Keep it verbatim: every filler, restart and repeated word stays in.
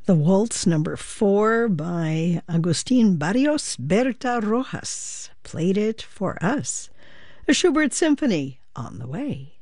The Waltz Number Four by Agustin Barrios Berta Rojas played it for us. A Schubert Symphony on the way.